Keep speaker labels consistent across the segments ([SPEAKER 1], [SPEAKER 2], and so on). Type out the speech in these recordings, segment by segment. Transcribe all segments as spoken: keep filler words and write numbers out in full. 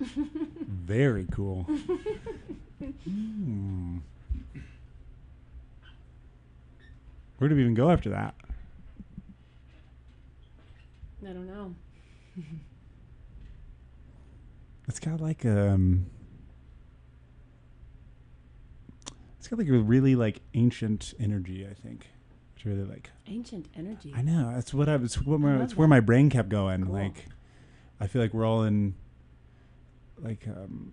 [SPEAKER 1] Very cool. mm. Where do we even go after that?
[SPEAKER 2] I don't know.
[SPEAKER 1] It's got like um it's got like a really like ancient energy, I think. It's really like
[SPEAKER 2] Ancient energy.
[SPEAKER 1] I know. That's what I was what my, it's
[SPEAKER 2] that.
[SPEAKER 1] where my brain kept going.
[SPEAKER 2] Cool.
[SPEAKER 1] Like I feel like we're all in like um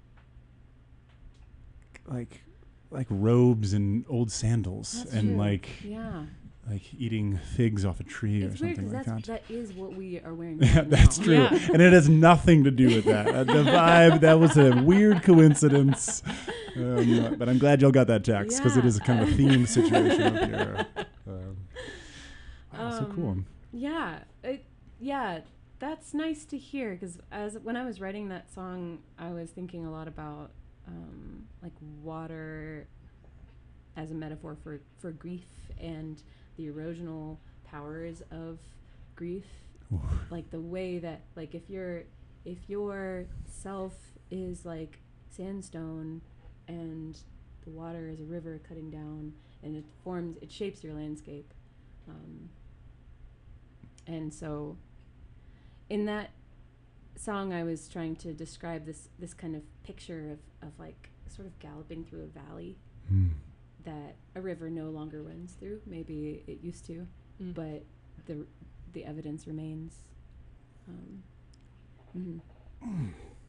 [SPEAKER 1] like like robes and old sandals
[SPEAKER 2] That's
[SPEAKER 1] and
[SPEAKER 2] true.
[SPEAKER 1] like
[SPEAKER 2] Yeah.
[SPEAKER 1] like eating figs off a tree
[SPEAKER 2] It's
[SPEAKER 1] or
[SPEAKER 2] weird
[SPEAKER 1] something
[SPEAKER 2] because
[SPEAKER 1] like
[SPEAKER 2] that's
[SPEAKER 1] that.
[SPEAKER 2] that is what we are wearing.
[SPEAKER 1] Yeah,
[SPEAKER 2] right
[SPEAKER 1] that's
[SPEAKER 2] now.
[SPEAKER 1] true.
[SPEAKER 3] Yeah.
[SPEAKER 1] And it has nothing to do with that. Uh, the vibe, that was a weird coincidence. Um, but I'm glad y'all got that text because it
[SPEAKER 2] Yeah.
[SPEAKER 1] is kind of a themed situation up here. Um, wow, so cool.
[SPEAKER 2] Um, Yeah, it, yeah, that's nice to hear because as when I was writing that song, I was thinking a lot about um, like water as a metaphor for, for grief and the erosional powers of grief.
[SPEAKER 1] Oof.
[SPEAKER 2] Like the way that like if your if your self is like sandstone and the water is a river cutting down and it forms it shapes your landscape. Um, and so in that song I was trying to describe this this kind of picture of, of like sort of galloping through a valley
[SPEAKER 1] Mm.
[SPEAKER 2] that a river no longer runs through. Maybe it used to,
[SPEAKER 3] Mm.
[SPEAKER 2] but the the evidence remains. Um, mhm.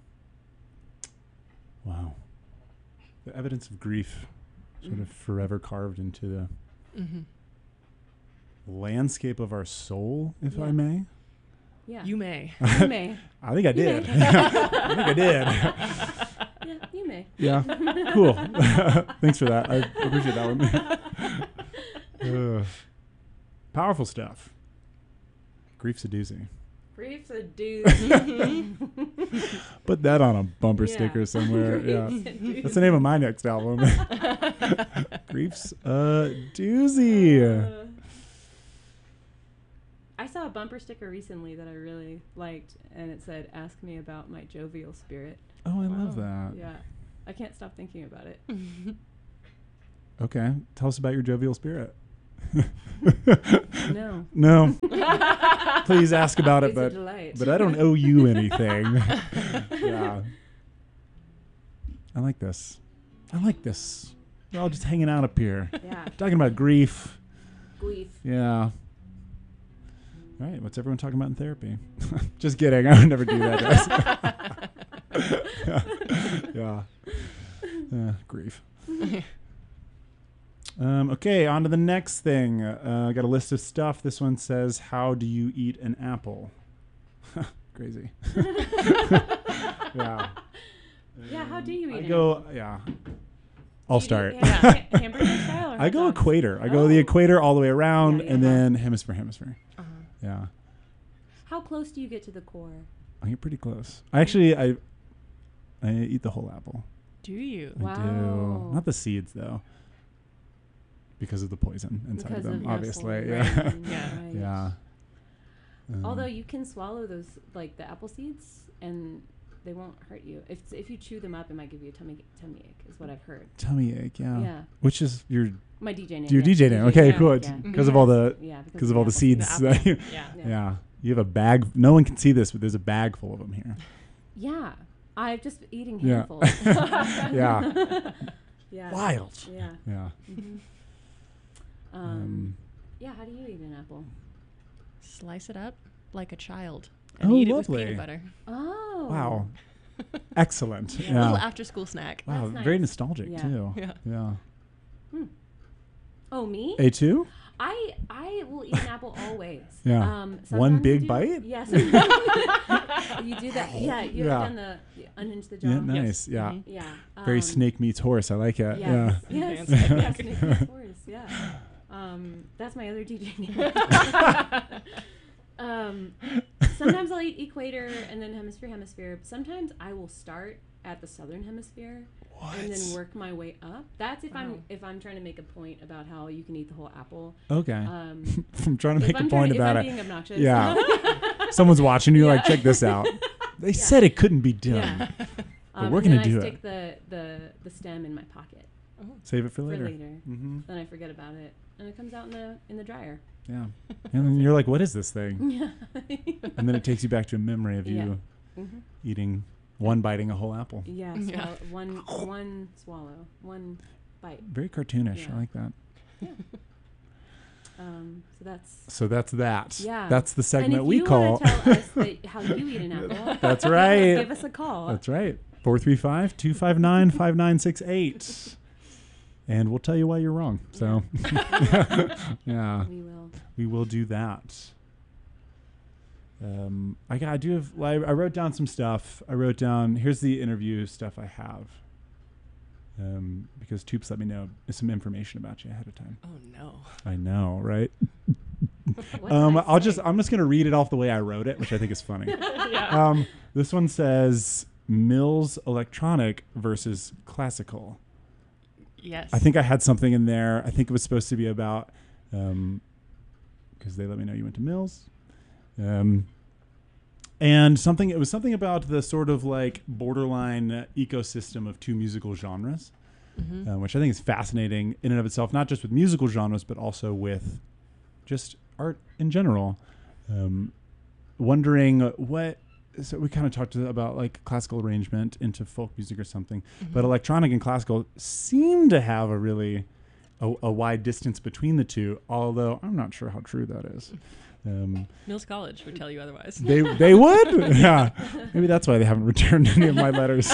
[SPEAKER 1] Wow. The evidence of grief sort
[SPEAKER 2] Mhm.
[SPEAKER 1] of forever carved into the
[SPEAKER 3] Mm-hmm.
[SPEAKER 1] landscape of our soul, if I
[SPEAKER 2] Yeah.
[SPEAKER 1] may.
[SPEAKER 2] Yeah,
[SPEAKER 3] You may.
[SPEAKER 2] you may.
[SPEAKER 1] I think I
[SPEAKER 2] You
[SPEAKER 1] did.
[SPEAKER 2] may.
[SPEAKER 1] I think I did.
[SPEAKER 2] Yeah, you may.
[SPEAKER 1] Yeah. Cool. Thanks for that. I appreciate that one. uh, powerful stuff. Grief's a doozy.
[SPEAKER 2] Grief's a dude.
[SPEAKER 1] Put that on a bumper
[SPEAKER 2] Yeah.
[SPEAKER 1] sticker somewhere. Yeah.
[SPEAKER 2] Grief's a doozy.
[SPEAKER 1] That's the name of my next album. Grief's a doozy.
[SPEAKER 2] Uh, I saw a bumper sticker recently that I really liked, and it said, "Ask me about my jovial spirit."
[SPEAKER 1] Oh, I love
[SPEAKER 3] Wow.
[SPEAKER 1] that.
[SPEAKER 2] Yeah, I can't stop thinking about it.
[SPEAKER 1] Okay. Tell us about your jovial spirit.
[SPEAKER 2] No.
[SPEAKER 1] No. Please ask about it,
[SPEAKER 2] It's a
[SPEAKER 1] but
[SPEAKER 2] delight.
[SPEAKER 1] but I don't owe you anything. Yeah. I like this. I like this. We're all just hanging out up here.
[SPEAKER 2] Yeah.
[SPEAKER 1] Talking about grief.
[SPEAKER 2] Grief.
[SPEAKER 1] Yeah. All right. What's everyone talking about in therapy? Just kidding. I would never do that, guys. Yeah. Yeah. Grief. Um, okay, on to the next thing. Uh, I got a list of stuff. This one says, "How do you eat an apple?" Crazy. Yeah.
[SPEAKER 2] Yeah, how do you eat
[SPEAKER 1] I
[SPEAKER 2] an
[SPEAKER 1] go, yeah. I'll
[SPEAKER 2] Do you do
[SPEAKER 1] start.
[SPEAKER 2] ham- ha- hamburger style or
[SPEAKER 1] I
[SPEAKER 2] hot
[SPEAKER 1] go
[SPEAKER 2] dogs?
[SPEAKER 1] equator. I go the
[SPEAKER 2] Oh.
[SPEAKER 1] equator all the way around,
[SPEAKER 2] Yeah, yeah,
[SPEAKER 1] and
[SPEAKER 2] yeah.
[SPEAKER 1] then hemisphere, hemisphere.
[SPEAKER 3] Uh-huh.
[SPEAKER 1] Yeah,
[SPEAKER 2] How close do you get to the core?
[SPEAKER 1] I get pretty close. I actually, I, I eat the whole apple.
[SPEAKER 3] Do you?
[SPEAKER 1] I
[SPEAKER 2] Wow.
[SPEAKER 1] do. Not the seeds though, because of the poison inside
[SPEAKER 2] Because
[SPEAKER 1] of them.
[SPEAKER 2] of
[SPEAKER 1] obviously,
[SPEAKER 2] right,
[SPEAKER 1] yeah,
[SPEAKER 2] right,
[SPEAKER 3] Yeah.
[SPEAKER 2] right.
[SPEAKER 1] yeah. Um,
[SPEAKER 2] Although you can swallow those, like the apple seeds, and they won't hurt you. If if you chew them up, it might give you a tummy tummy ache, is what I've heard.
[SPEAKER 1] tummy ache. Yeah.
[SPEAKER 2] Yeah.
[SPEAKER 1] Which is your
[SPEAKER 2] My D J name.
[SPEAKER 1] your
[SPEAKER 2] yeah.
[SPEAKER 1] D J name? Okay,
[SPEAKER 2] yeah,
[SPEAKER 1] cool.
[SPEAKER 2] yeah.
[SPEAKER 1] Because of all the
[SPEAKER 2] Yeah,
[SPEAKER 1] because of all the
[SPEAKER 2] apple
[SPEAKER 1] seeds.
[SPEAKER 3] The
[SPEAKER 1] that
[SPEAKER 3] apple.
[SPEAKER 1] you-
[SPEAKER 3] Yeah.
[SPEAKER 2] Yeah.
[SPEAKER 1] yeah. You have a bag. No one can see this, but there's a bag full of them here.
[SPEAKER 2] Yeah. I'm just eating
[SPEAKER 1] Yeah.
[SPEAKER 2] handfuls.
[SPEAKER 1] Yeah.
[SPEAKER 2] Yeah.
[SPEAKER 1] Wild.
[SPEAKER 2] Yeah.
[SPEAKER 1] Yeah.
[SPEAKER 2] Mhm. Um,
[SPEAKER 1] Um,
[SPEAKER 2] yeah. How do you eat an apple?
[SPEAKER 3] Slice it up like a child and
[SPEAKER 1] Oh,
[SPEAKER 3] eat it
[SPEAKER 1] lovely.
[SPEAKER 3] with peanut butter.
[SPEAKER 2] Oh.
[SPEAKER 1] wow. Excellent.
[SPEAKER 2] Yeah.
[SPEAKER 3] A little
[SPEAKER 1] Yeah.
[SPEAKER 3] after school snack.
[SPEAKER 1] Wow.
[SPEAKER 2] That's
[SPEAKER 1] Very
[SPEAKER 2] nice.
[SPEAKER 1] nostalgic
[SPEAKER 2] Yeah.
[SPEAKER 1] too.
[SPEAKER 3] Yeah.
[SPEAKER 1] Yeah.
[SPEAKER 2] Oh, me?
[SPEAKER 1] A two.
[SPEAKER 2] I I will eat an apple always.
[SPEAKER 1] Yeah.
[SPEAKER 2] Um,
[SPEAKER 1] One
[SPEAKER 2] sometimes
[SPEAKER 1] big
[SPEAKER 2] you do-
[SPEAKER 1] bite?
[SPEAKER 2] Yes. You do that. Yeah. You
[SPEAKER 1] Yeah.
[SPEAKER 2] have done the you unhinge the jaw.
[SPEAKER 1] Yeah. Nice. Yeah.
[SPEAKER 3] Mhm.
[SPEAKER 2] Yeah.
[SPEAKER 1] Very
[SPEAKER 2] um,
[SPEAKER 1] snake meets horse. I like it.
[SPEAKER 2] Yes.
[SPEAKER 1] Yeah.
[SPEAKER 2] Yes.
[SPEAKER 3] Fancy.
[SPEAKER 2] Yes. Snake meets horse. Yeah. Um, that's my other D J name. um, sometimes I'll eat equator and then hemisphere hemisphere. Sometimes I will start at the southern hemisphere
[SPEAKER 1] What?
[SPEAKER 2] and then work my way up. That's if
[SPEAKER 3] Wow.
[SPEAKER 2] I'm if I'm trying to make a point about how you can eat the whole apple.
[SPEAKER 1] Okay.
[SPEAKER 2] Um,
[SPEAKER 1] I'm trying to
[SPEAKER 2] if
[SPEAKER 1] make a
[SPEAKER 2] I'm
[SPEAKER 1] point
[SPEAKER 2] trying,
[SPEAKER 1] about
[SPEAKER 2] if I'm
[SPEAKER 1] it.
[SPEAKER 2] being obnoxious.
[SPEAKER 1] Yeah. Someone's watching you. Like,
[SPEAKER 2] Yeah.
[SPEAKER 1] check this out. They said it couldn't be done.
[SPEAKER 2] Yeah. Um,
[SPEAKER 1] we're
[SPEAKER 2] and
[SPEAKER 1] gonna
[SPEAKER 2] then
[SPEAKER 1] do
[SPEAKER 2] I
[SPEAKER 1] it.
[SPEAKER 2] stick the, the, the stem in my pocket
[SPEAKER 1] Save it for
[SPEAKER 2] for
[SPEAKER 1] later.
[SPEAKER 2] later.
[SPEAKER 1] Mm-hmm.
[SPEAKER 2] Then I forget about it, and it comes out in the in the dryer.
[SPEAKER 1] Yeah. And then you're like, what is this thing?
[SPEAKER 2] Yeah.
[SPEAKER 1] And then it takes you back to a memory of you
[SPEAKER 2] Yeah. Mm-hmm.
[SPEAKER 1] eating one biting a whole apple.
[SPEAKER 2] Yeah,
[SPEAKER 3] Yeah.
[SPEAKER 2] swallow, one one swallow, one bite.
[SPEAKER 1] Very cartoonish.
[SPEAKER 2] Yeah.
[SPEAKER 1] I like that.
[SPEAKER 2] Um, so that's
[SPEAKER 1] So that's that.
[SPEAKER 2] Yeah.
[SPEAKER 1] That's the segment
[SPEAKER 2] and if
[SPEAKER 1] we
[SPEAKER 2] you
[SPEAKER 1] call.
[SPEAKER 2] want to tell us that, how you eat an apple,
[SPEAKER 1] That's right.
[SPEAKER 2] give us a call.
[SPEAKER 1] That's right. four three five, two five nine, five nine six eight. And we'll tell you why you're wrong. So, yeah,
[SPEAKER 2] We will.
[SPEAKER 1] we will do that. Um, I, got- I do have, I I wrote down some stuff. I wrote down, here's the interview stuff I have. Um, because Toops let me know some information about you ahead of time.
[SPEAKER 3] Oh no.
[SPEAKER 1] I know, right?
[SPEAKER 2] What
[SPEAKER 1] Um,
[SPEAKER 2] did I
[SPEAKER 1] I'll
[SPEAKER 2] say?
[SPEAKER 1] just, I'm just going to read it off the way I wrote it, which I think is funny.
[SPEAKER 3] Yeah.
[SPEAKER 1] Um, this one says Mills electronic versus classical.
[SPEAKER 3] Yes.
[SPEAKER 1] I think I had something in there. I think it was supposed to be about, um, because they let me know you went to Mills. Um, and something, it was something about the sort of like borderline uh, ecosystem of two musical genres,
[SPEAKER 3] Mhm.
[SPEAKER 1] uh, which I think is fascinating in and of itself, not just with musical genres, but also with just art in general. Um, wondering what, so we kind of talked about like classical arrangement into folk music or something, but
[SPEAKER 3] Mhm.
[SPEAKER 1] electronic and classical seem to have a really a, a wide distance between the two, although I'm not sure how true that is. Um,
[SPEAKER 3] Mills College would tell you otherwise.
[SPEAKER 1] they they would, yeah. Maybe that's why they haven't returned any of my letters.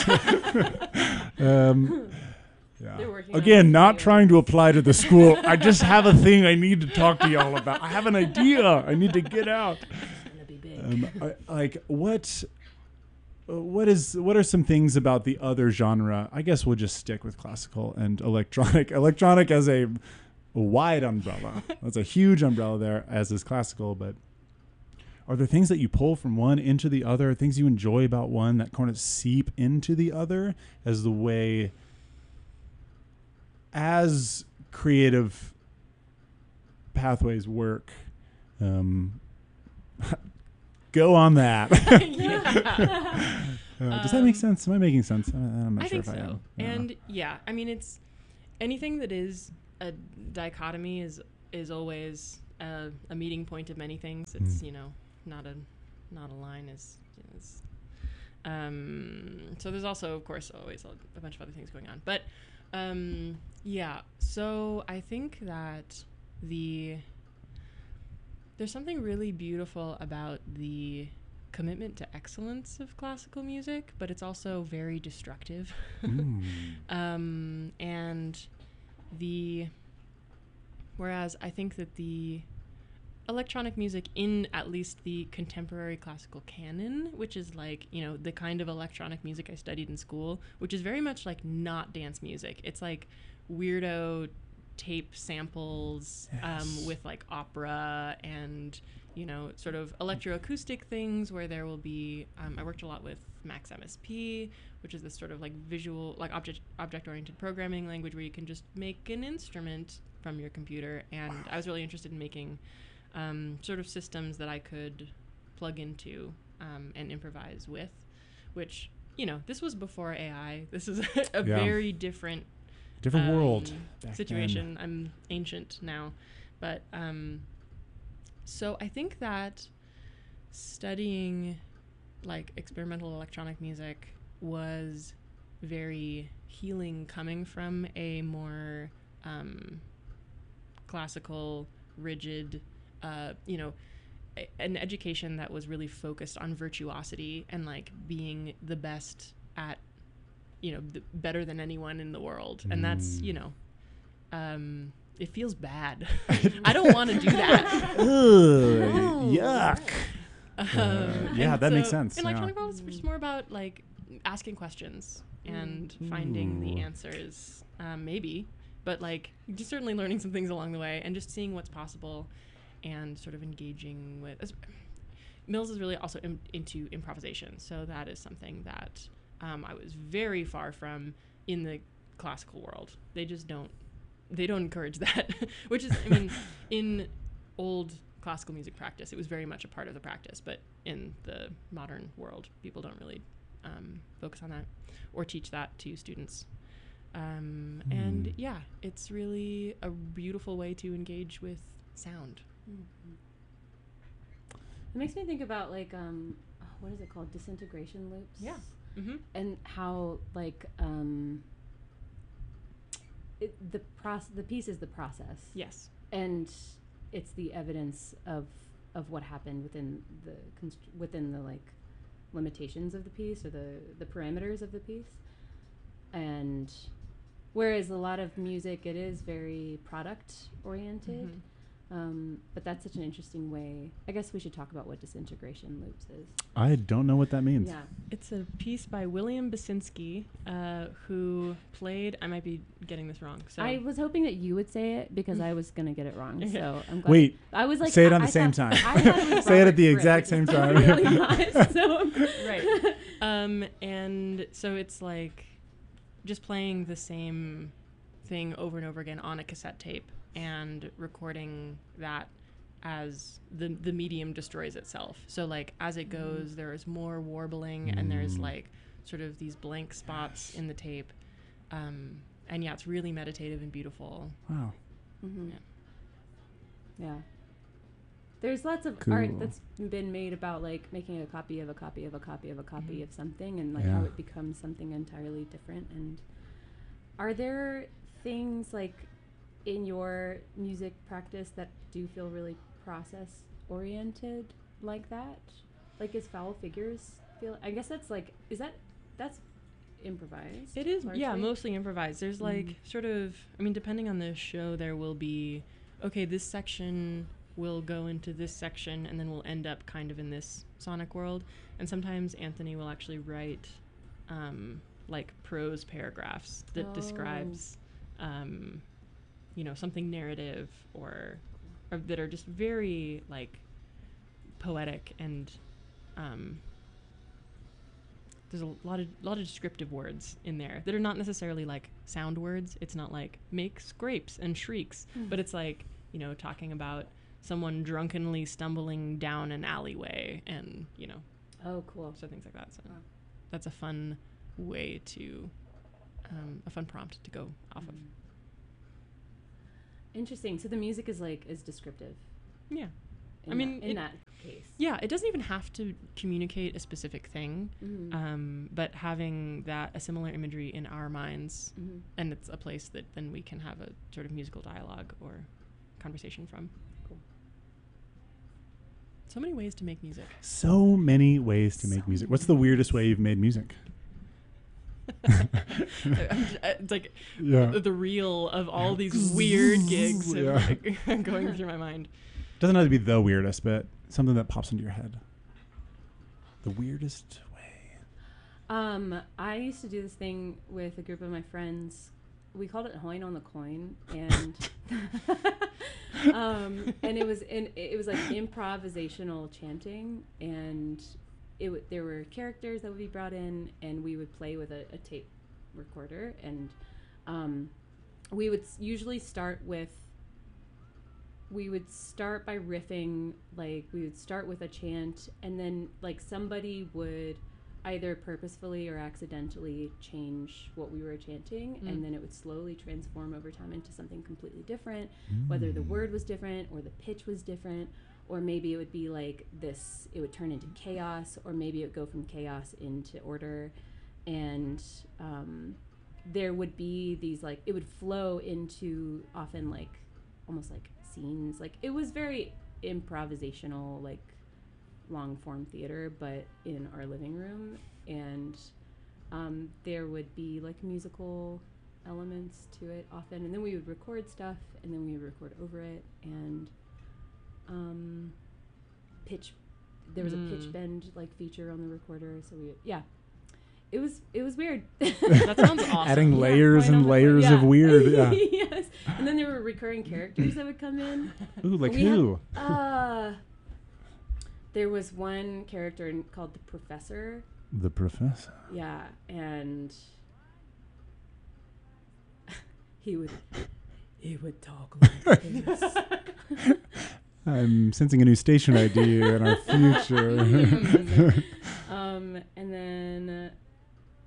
[SPEAKER 1] um, yeah.
[SPEAKER 2] They're working on
[SPEAKER 1] Again,
[SPEAKER 2] it
[SPEAKER 1] not
[SPEAKER 2] anyway.
[SPEAKER 1] trying to apply to the school. I just have a thing I need to talk to y'all about. I have an idea. I need to get out.
[SPEAKER 2] It's gonna be big.
[SPEAKER 1] Um, I, like what? uh, What is? What are some things about the other genre? I guess we'll just stick with classical and electronic. Electronic as a wide umbrella. That's a huge umbrella there, as is classical. But are there things that you pull from one into the other? Things you enjoy about one that kind of seep into the other as the way, as creative pathways work? Um, go on that.
[SPEAKER 3] Yeah.
[SPEAKER 1] Uh, does that make
[SPEAKER 3] Um,
[SPEAKER 1] sense? Am I making sense? I, I'm not
[SPEAKER 3] I
[SPEAKER 1] sure
[SPEAKER 3] think
[SPEAKER 1] if I
[SPEAKER 3] so.
[SPEAKER 1] am. Yeah.
[SPEAKER 3] And yeah, I mean, it's anything that is a dichotomy is is always a, a meeting point of many things. It's
[SPEAKER 1] Mm.
[SPEAKER 3] you know not a not a line is. is um, so there's also of course always a, a bunch of other things going on, but um, yeah. So I think that the there's something really beautiful about the commitment to excellence of classical music, but it's also very destructive.
[SPEAKER 1] Mm.
[SPEAKER 3] um, and the whereas I think that the electronic music in at least the contemporary classical canon, which is like, you know, the kind of electronic music I studied in school, which is very much like not dance music. It's like weirdo tape samples
[SPEAKER 1] Yes.
[SPEAKER 3] um, with like opera and, you know, sort of electroacoustic things where there will be, um, I worked a lot with Max M S P, which is this sort of like visual, like object object oriented programming language where you can just make an instrument from your computer. And I was really interested in making um, sort of systems that I could plug into um, and improvise with, which, you know, this was before A I. This is a
[SPEAKER 1] Yeah.
[SPEAKER 3] very different
[SPEAKER 1] Different
[SPEAKER 3] um,
[SPEAKER 1] world. back
[SPEAKER 3] situation. I'm ancient now, but um, so I think that studying like experimental electronic music was very healing, coming from a more um, classical, rigid, uh, you know, a- an education that was really focused on virtuosity and like being the best at, you know, the, better than anyone in the world. And that's,
[SPEAKER 1] Mm.
[SPEAKER 3] you know, um, it feels bad. I don't want to do that.
[SPEAKER 1] Ugh,
[SPEAKER 3] No.
[SPEAKER 1] yuck.
[SPEAKER 3] Um,
[SPEAKER 1] yeah,
[SPEAKER 3] and
[SPEAKER 1] that makes
[SPEAKER 3] so
[SPEAKER 1] sense,
[SPEAKER 3] In
[SPEAKER 1] yeah.
[SPEAKER 3] electronic world, it's just more about like asking questions and finding the
[SPEAKER 1] Ooh.
[SPEAKER 3] answers, um, maybe, but like just certainly learning some things along the way and just seeing what's possible and sort of engaging with. As, Mills is really also Im- into improvisation, so that is something that um, I was very far from in the classical world. They just don't. They don't encourage that, which is, I mean, in old classical music practice, it was very much a part of the practice, but in the modern world, people don't really um, focus on that or teach that to students. Um, and
[SPEAKER 1] Mm.
[SPEAKER 3] yeah, it's really a beautiful way to engage with sound.
[SPEAKER 2] Mhm. It makes me think about like um, oh, what is it called? Disintegration loops.
[SPEAKER 3] Yeah. Mm-hmm.
[SPEAKER 2] And how like um, it, the process, the piece is the process.
[SPEAKER 3] Yes.
[SPEAKER 2] And it's the evidence of of what happened within the const- within the like limitations of the piece or the the parameters of the piece. And whereas a lot of music, it is very product oriented.
[SPEAKER 3] Mhm.
[SPEAKER 2] Um, but that's such an interesting way. I guess we should talk about what disintegration loops is.
[SPEAKER 1] I don't know what that means.
[SPEAKER 2] Yeah.
[SPEAKER 3] It's a piece by William Basinski, uh, who played. I might be getting this wrong. So
[SPEAKER 2] I was hoping that you would say it because I was gonna get it wrong.
[SPEAKER 3] Okay.
[SPEAKER 2] So I'm glad.
[SPEAKER 1] Wait,
[SPEAKER 2] I was like,
[SPEAKER 1] say it on
[SPEAKER 2] I-
[SPEAKER 1] the
[SPEAKER 2] I
[SPEAKER 1] same
[SPEAKER 2] thought-
[SPEAKER 1] time.
[SPEAKER 2] I thought it was
[SPEAKER 1] Say it at the
[SPEAKER 2] Robert
[SPEAKER 1] exact
[SPEAKER 2] Fripp,
[SPEAKER 1] same
[SPEAKER 2] which is
[SPEAKER 1] time.
[SPEAKER 2] really not, so
[SPEAKER 3] right. Um, and so it's like just playing the same thing over and over again on a cassette tape and recording that as the the medium destroys itself. So like as it goes, there is more warbling and there's
[SPEAKER 1] Mm.
[SPEAKER 3] like sort of these blank spots in the tape. Um, and yeah, it's really meditative and beautiful.
[SPEAKER 1] Wow.
[SPEAKER 2] Mm-hmm.
[SPEAKER 3] Yeah.
[SPEAKER 2] Yeah. There's lots of
[SPEAKER 1] Cool.
[SPEAKER 2] art that's been made about like making a copy of a copy of a copy of a copy
[SPEAKER 3] Mhm.
[SPEAKER 2] of something and like how
[SPEAKER 1] Yeah.
[SPEAKER 2] it becomes something entirely different. And are there things like in your music practice that do feel really process oriented like that? Like is Foul Figures feel I guess that's like is that that's improvised?
[SPEAKER 3] It is, yeah,
[SPEAKER 2] largely?
[SPEAKER 3] mostly improvised. There's like
[SPEAKER 2] Mhm.
[SPEAKER 3] sort of, I mean, depending on the show, there will be, okay, this section will go into this section and then we'll end up kind of in this sonic world. And sometimes Anthony will actually write um, like prose paragraphs that
[SPEAKER 2] Oh.
[SPEAKER 3] describes, um, you know, something narrative or, or that are just very like poetic and um, there's a lot of lot of descriptive words in there that are not necessarily like sound words. It's not like makes grapes and shrieks,
[SPEAKER 2] Mm.
[SPEAKER 3] but it's like, you know, talking about someone drunkenly stumbling down an alleyway and, you know,
[SPEAKER 2] Oh, cool.
[SPEAKER 3] so things like that. So
[SPEAKER 2] Wow.
[SPEAKER 3] that's a fun way to, um, a fun prompt to go off of.
[SPEAKER 2] Mm. Interesting. So the music is like is descriptive.
[SPEAKER 3] Yeah.
[SPEAKER 2] In
[SPEAKER 3] I mean,
[SPEAKER 2] that, in
[SPEAKER 3] it-
[SPEAKER 2] that case.
[SPEAKER 3] Yeah, it doesn't even have to communicate a specific thing,
[SPEAKER 2] Mhm.
[SPEAKER 3] um, but having that, a similar imagery in our minds,
[SPEAKER 2] Mhm.
[SPEAKER 3] and it's a place that then we can have a sort of musical dialogue or conversation from.
[SPEAKER 2] Cool.
[SPEAKER 3] So many ways to make music.
[SPEAKER 1] So many ways to make
[SPEAKER 2] So
[SPEAKER 1] music.
[SPEAKER 2] many
[SPEAKER 1] What's the
[SPEAKER 2] ways.
[SPEAKER 1] weirdest way you've made music?
[SPEAKER 3] It's like
[SPEAKER 1] Yeah.
[SPEAKER 3] the reel of all these weird gigs
[SPEAKER 1] Yeah.
[SPEAKER 3] of like going through my mind.
[SPEAKER 1] Doesn't have to be the weirdest, but something that pops into your head. The weirdest way.
[SPEAKER 2] Um, I used to do this thing with a group of my friends. We called it Hoin on the Coin, and um, and it was in it was like improvisational chanting, and it w- there were characters that would be brought in, and we would play with a, a tape recorder, and um, we would s- usually start with. We would start by riffing, like we would start with a chant, and then like somebody would either purposefully or accidentally change what we were chanting,
[SPEAKER 3] Mm.
[SPEAKER 2] and then it would slowly transform over time into something completely different, whether the word was different or the pitch was different, or maybe it would be like this, it would turn into chaos, or maybe it would go from chaos into order, and um, there would be these like, it would flow into often like almost like scenes. Like it was very improvisational, like long form theater, but in our living room, and um, there would be like musical elements to it often, and then we would record stuff, and then we would record over it, and um, pitch. There was a pitch
[SPEAKER 3] Mm.
[SPEAKER 2] bend like feature on the recorder, so we yeah. It was it was weird.
[SPEAKER 3] That sounds awesome.
[SPEAKER 1] Adding
[SPEAKER 2] Yeah,
[SPEAKER 1] layers
[SPEAKER 2] Hoin on
[SPEAKER 1] and
[SPEAKER 2] the Coin.
[SPEAKER 1] layers
[SPEAKER 2] Yeah.
[SPEAKER 1] of weird. Yeah.
[SPEAKER 2] Yes, and then there were recurring characters that would come in.
[SPEAKER 1] Ooh, like
[SPEAKER 2] We had-
[SPEAKER 1] who?
[SPEAKER 2] Uh, there was one character in, called the Professor.
[SPEAKER 1] The professor.
[SPEAKER 2] Yeah, and he would he would talk like this.
[SPEAKER 1] I'm sensing a new station idea in our future.
[SPEAKER 2] um, and then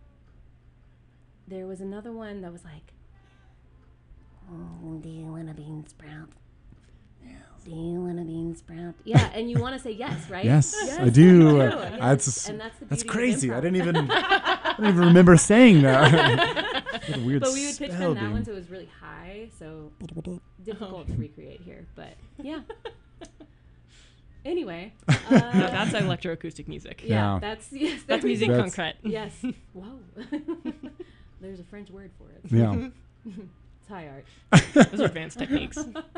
[SPEAKER 2] there was another one that was like, oh, do you want a bean sprout? Do you want a bean sprout? Yeah, and you want to say yes, right?
[SPEAKER 1] Yes,
[SPEAKER 2] Yes,
[SPEAKER 1] I do.
[SPEAKER 2] you
[SPEAKER 1] Uh,
[SPEAKER 2] yes.
[SPEAKER 1] That's
[SPEAKER 2] and that's the
[SPEAKER 1] that's
[SPEAKER 2] beauty of
[SPEAKER 1] crazy. I
[SPEAKER 2] improv.
[SPEAKER 1] didn't even I don't even remember saying that. What a weird
[SPEAKER 2] But we would pitch
[SPEAKER 1] spell
[SPEAKER 2] them that one,
[SPEAKER 1] being-
[SPEAKER 2] so it was really high, so difficult to recreate here. But yeah. Anyway, uh,
[SPEAKER 3] No, that's electroacoustic music.
[SPEAKER 2] yeah,
[SPEAKER 1] Yeah.
[SPEAKER 2] that's yes,
[SPEAKER 3] That's
[SPEAKER 2] there we
[SPEAKER 3] music
[SPEAKER 2] go.
[SPEAKER 1] That's-
[SPEAKER 3] concrete.
[SPEAKER 2] Yes. Whoa. There's a French word for it.
[SPEAKER 1] Yeah.
[SPEAKER 2] It's high art.
[SPEAKER 3] Those are advanced techniques.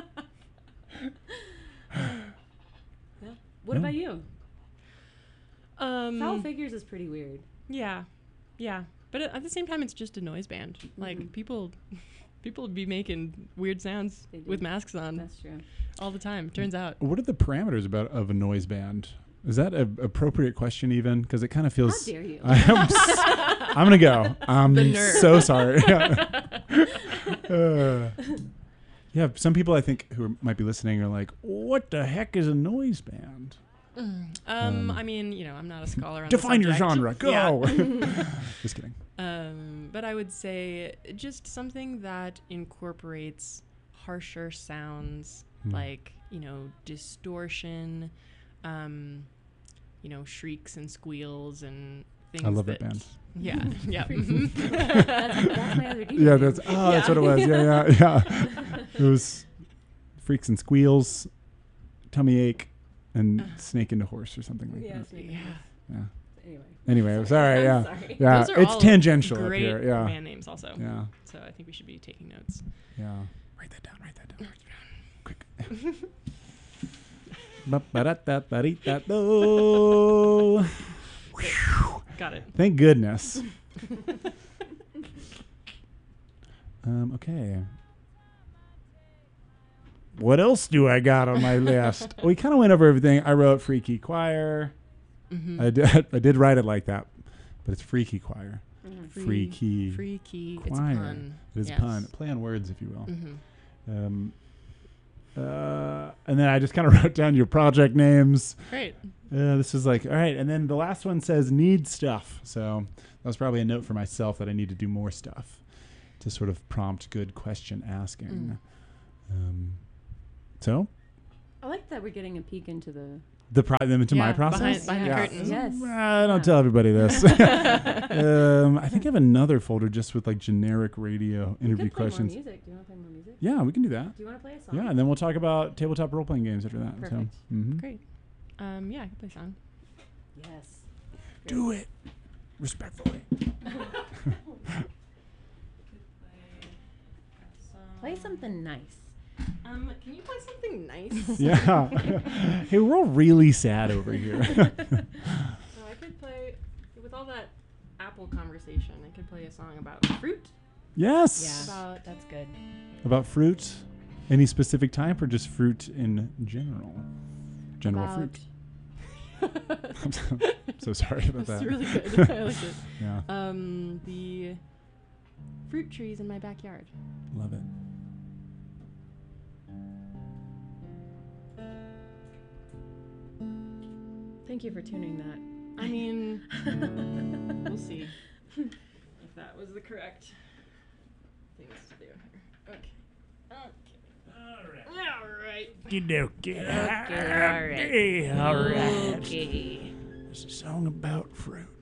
[SPEAKER 2] Yeah. What
[SPEAKER 1] Yeah.
[SPEAKER 2] about you?
[SPEAKER 3] Um,
[SPEAKER 2] Foul Figures is pretty weird.
[SPEAKER 3] yeah, yeah. But at at the same time, it's just a noise band. Like
[SPEAKER 2] Mhm.
[SPEAKER 3] people, people be making weird sounds
[SPEAKER 2] They do.
[SPEAKER 3] with masks on
[SPEAKER 2] That's true.
[SPEAKER 3] all the time. Turns out.
[SPEAKER 1] What are the parameters about of a noise band? Is that an appropriate question even? Because it kind of
[SPEAKER 2] How
[SPEAKER 1] feels.
[SPEAKER 2] dare you?
[SPEAKER 1] I am s- I'm gonna go. I'm
[SPEAKER 3] The nerve.
[SPEAKER 1] so sorry. uh, yeah, some people I think who are, might be listening are like, "What the heck is a noise band?"
[SPEAKER 3] Um,
[SPEAKER 1] Um,
[SPEAKER 3] I mean, you know, I'm not a scholar on
[SPEAKER 1] Define
[SPEAKER 3] the
[SPEAKER 1] your
[SPEAKER 3] subject.
[SPEAKER 1] genre. Go.
[SPEAKER 3] Yeah.
[SPEAKER 1] Just kidding.
[SPEAKER 3] Um, but I would say just something that incorporates harsher sounds,
[SPEAKER 1] Hmm.
[SPEAKER 3] like, you know, distortion, um, you know, shrieks and squeals and things.
[SPEAKER 1] I love that band.
[SPEAKER 3] Yeah, yeah.
[SPEAKER 2] that's, that's my other D J
[SPEAKER 1] Yeah,
[SPEAKER 2] name.
[SPEAKER 1] that's oh, that's
[SPEAKER 3] Yeah.
[SPEAKER 1] what it was. Yeah, yeah, yeah. It was freaks and squeals, tummy ache, and snake into horse or something like
[SPEAKER 2] Yeah,
[SPEAKER 1] that.
[SPEAKER 2] Snake
[SPEAKER 3] Yeah.
[SPEAKER 1] Yeah.
[SPEAKER 2] Anyway.
[SPEAKER 1] Anyway, sorry.
[SPEAKER 2] I'm
[SPEAKER 1] Yeah,
[SPEAKER 2] sorry.
[SPEAKER 1] yeah.
[SPEAKER 3] Those are
[SPEAKER 1] It's
[SPEAKER 3] all
[SPEAKER 1] tangential up
[SPEAKER 3] Great
[SPEAKER 1] here. Yeah,
[SPEAKER 3] band names also.
[SPEAKER 1] yeah,
[SPEAKER 3] So I think we should be taking notes.
[SPEAKER 1] yeah. Write that down. Write that down. Quick. Ba-ba-da-da-da-dee-da-do.
[SPEAKER 3] Got it.
[SPEAKER 1] Thank goodness. um, okay. What else do I got on my list? We kind of went over everything. I wrote Freaky Choir.
[SPEAKER 3] Mm-hmm.
[SPEAKER 1] I did. I did write it like that, but it's Freaky Choir.
[SPEAKER 2] Mhm.
[SPEAKER 1] Freaky.
[SPEAKER 3] Freaky. It's a
[SPEAKER 1] Choir.
[SPEAKER 3] pun.
[SPEAKER 1] It is
[SPEAKER 3] Yes.
[SPEAKER 1] a pun. Play on words, if you will.
[SPEAKER 3] Mm-hmm.
[SPEAKER 1] Um, uh, and then I just kind of wrote down your project names.
[SPEAKER 3] Great.
[SPEAKER 1] Uh, this is like, all right. And then the last one says need stuff. So that was probably a note for myself that I need to do more stuff to sort of prompt good question asking. Um, so
[SPEAKER 2] I like that we're getting a peek into the.
[SPEAKER 1] the pro- them into my
[SPEAKER 3] Yeah,
[SPEAKER 1] process.
[SPEAKER 3] behind- behind the
[SPEAKER 1] yeah.
[SPEAKER 3] curtains.
[SPEAKER 2] Yes.
[SPEAKER 1] Uh, don't
[SPEAKER 2] Yeah.
[SPEAKER 1] tell everybody this. um, I think I have another folder just with like generic radio
[SPEAKER 2] We
[SPEAKER 1] interview
[SPEAKER 2] could play
[SPEAKER 1] questions.
[SPEAKER 2] More music. Do you want to play more music?
[SPEAKER 1] Yeah, we can do that.
[SPEAKER 2] Do you want to play a song?
[SPEAKER 1] Yeah, and then we'll talk about tabletop role playing games after that.
[SPEAKER 2] Perfect.
[SPEAKER 1] So, mhm.
[SPEAKER 3] Great. Um, yeah, I can play a song.
[SPEAKER 2] Yes.
[SPEAKER 1] Do it respectfully.
[SPEAKER 2] Play something nice.
[SPEAKER 3] Um, can you play something nice?
[SPEAKER 1] Yeah. Hey, we're all really sad over here.
[SPEAKER 3] So I could play, with all that Apple conversation, I could play a song about fruit.
[SPEAKER 1] Yes.
[SPEAKER 3] About
[SPEAKER 2] That's good.
[SPEAKER 1] About fruit. Any specific type or just fruit in general? General
[SPEAKER 3] about
[SPEAKER 1] fruit. I'm so, so sorry about
[SPEAKER 3] That's
[SPEAKER 1] that.
[SPEAKER 3] really good. I like it.
[SPEAKER 1] Yeah.
[SPEAKER 3] Um, the fruit trees in my backyard.
[SPEAKER 1] Love it.
[SPEAKER 2] Thank you for tuning that.
[SPEAKER 3] I mean, we'll see if that was the correct things to do here. Okay. Okay. All right.
[SPEAKER 1] Okay.
[SPEAKER 2] Okay, all right.
[SPEAKER 1] All right.
[SPEAKER 2] Okay.
[SPEAKER 1] It's a song about fruit.